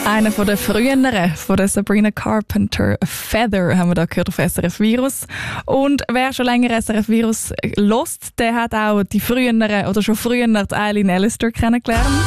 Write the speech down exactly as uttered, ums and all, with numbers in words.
Einer von den früheren, von der Sabrina Carpenter, Feather, haben wir da gehört auf S R F Virus. Und wer schon länger S R F Virus lost, der hat auch die früheren oder schon früher die Eileen Allister kennengelernt.